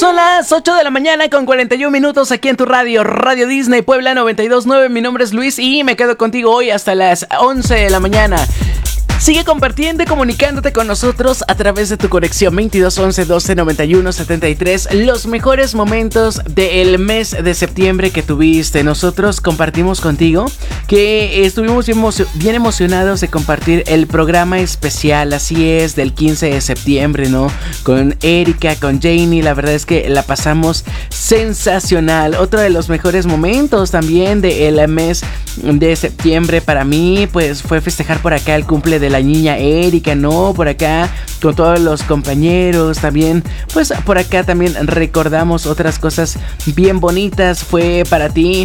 Son las 8 de la mañana con 41 minutos aquí en tu radio, Radio Disney Puebla 92.9. Mi nombre es Luis y me quedo contigo hoy hasta las 11 de la mañana. Sigue compartiendo y comunicándote con nosotros a través de tu conexión 22 11 12 91 73. Los mejores momentos del mes de septiembre que tuviste. Nosotros compartimos contigo que estuvimos bien emocionados de compartir el programa especial, así es, del 15 de septiembre, ¿no? Con Erika, con Janie, la verdad es que la pasamos sensacional. Otro de los mejores momentos también del mes de septiembre para mí, pues fue festejar por acá el cumple de la niña Erika, ¿no? Por acá con todos los compañeros también, pues por acá también recordamos otras cosas bien bonitas. Fue para ti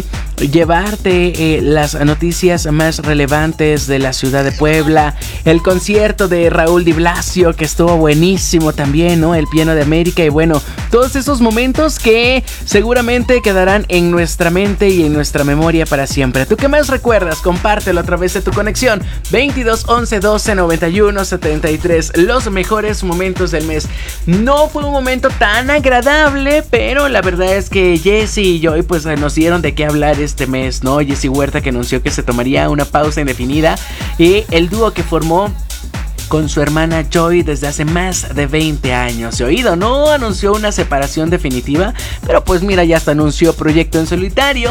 llevarte las noticias más relevantes de la ciudad de Puebla, el concierto de Raúl Di Blasio que estuvo buenísimo también, ¿no? El piano de América y bueno, todos esos momentos que seguramente quedarán en nuestra mente y en nuestra memoria para siempre. ¿Tú qué más recuerdas? Compártelo a través de tu conexión 22 11 12 91 73. Los mejores momentos del mes. No fue un momento tan agradable, pero la verdad es que Jessy y Joy pues nos dieron de qué hablar este mes, ¿no? Jessy Huerta, que anunció que se tomaría una pausa indefinida, y el dúo que formó con su hermana Joy desde hace más de 20 años. De oído, no anunció una separación definitiva, pero pues mira, ya hasta anunció proyecto en solitario.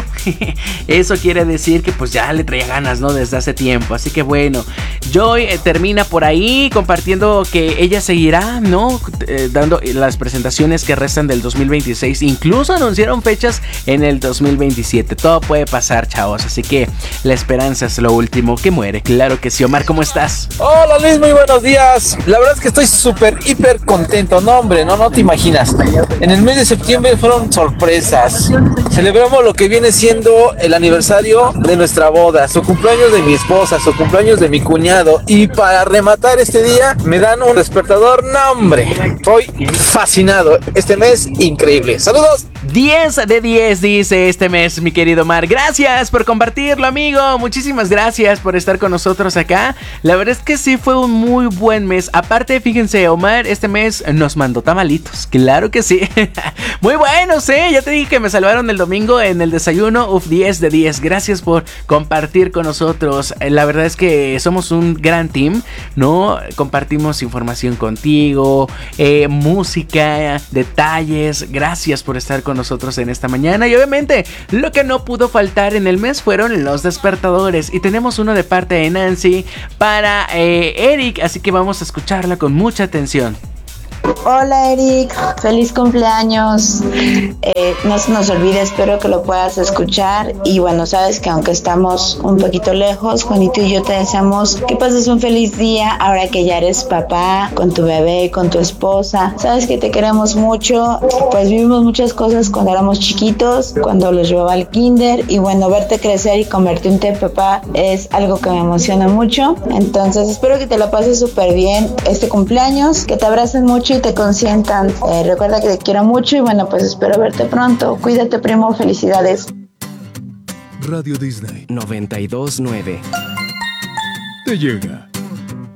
Eso quiere decir que pues ya le traía ganas, ¿no? Desde hace tiempo. Así que bueno, Joy termina por ahí compartiendo que ella seguirá, ¿no? Dando las presentaciones que restan del 2026. Incluso anunciaron fechas en el 2027. Todo puede pasar, chavos. Así que la esperanza es lo último que muere. Claro que sí. Omar, ¿cómo estás? Hola Luis, muy buenos días. La verdad es que estoy súper, hiper contento. No, hombre, no te imaginas. En el mes de septiembre fueron sorpresas. Celebramos lo que viene siendo el aniversario de nuestra boda, su cumpleaños de mi esposa, su cumpleaños de mi cuñado. Y para rematar este día, me dan un despertador. No, hombre, estoy fascinado. Este mes, increíble. ¡Saludos! 10 de 10 dice este mes, mi querido Omar. Gracias por compartirlo, amigo. Muchísimas gracias por estar con nosotros acá. La verdad es que sí fue un muy buen mes. Aparte, fíjense, Omar este mes nos mandó tamalitos. Claro que sí. Muy buenos, ya te dije que me salvaron el domingo en el desayuno. 10 de 10. Gracias por compartir con nosotros. La verdad es que somos un gran team, ¿no? Compartimos información contigo, música, detalles. Gracias por estar con nosotros en esta mañana. Y obviamente lo que no pudo faltar en el mes fueron los despertadores, y tenemos uno de parte de Nancy para Eric, así que vamos a escucharla con mucha atención. Hola Eric, feliz cumpleaños. No se nos olvide, espero que lo puedas escuchar. Y bueno, sabes que aunque estamos un poquito lejos, Juanito y yo te deseamos que pases un feliz día ahora que ya eres papá, con tu bebé, con tu esposa. Sabes que te queremos mucho, pues vivimos muchas cosas cuando éramos chiquitos, cuando los llevaba al kinder, y bueno, verte crecer y convertirte en papá es algo que me emociona mucho. Entonces espero que te la pases súper bien este cumpleaños, que te abracen mucho y te consientan. Recuerda que te quiero mucho y bueno, pues espero verte pronto. Cuídate, primo, felicidades. Radio Disney 92.9 te llega